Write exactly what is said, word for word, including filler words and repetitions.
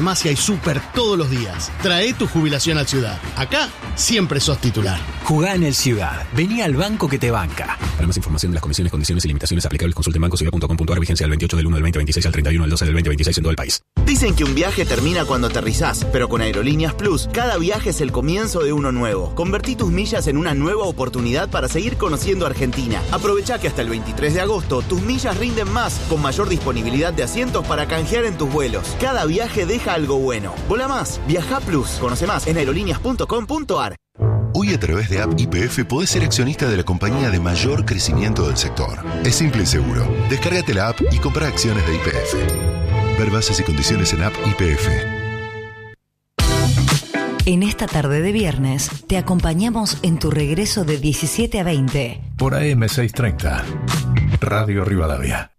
Farmacia y súper todos los días. Trae tu jubilación al Ciudad. Acá siempre sos titular. Jugá en el Ciudad. Vení al banco que te banca. Para más información de las condiciones, condiciones y limitaciones aplicables, consulte en banco ciudad punto com punto a r. Vigencia del veintiocho del uno del veinte veintiséis al treinta y uno del doce del veinte veintiséis en todo el país. Dicen que un viaje termina cuando aterrizás, pero con Aerolíneas Plus, cada viaje es el comienzo de uno nuevo. Convertí tus millas en una nueva oportunidad para seguir conociendo Argentina. Aprovecha que hasta el veintitrés de agosto tus millas rinden más, con mayor disponibilidad de asientos para canjear en tus vuelos. Cada viaje deja algo bueno. Vola más, viaja Plus. Conoce más en aerolíneas punto com punto a r. Hoy a través de App Y P F podés ser accionista de la compañía de mayor crecimiento del sector. Es simple y seguro. Descárgate la app y compra acciones de Y P F. Ver bases y condiciones en App Y P F. En esta tarde de viernes te acompañamos en tu regreso de diecisiete a veinte. Por A M seiscientos treinta, Radio Rivadavia.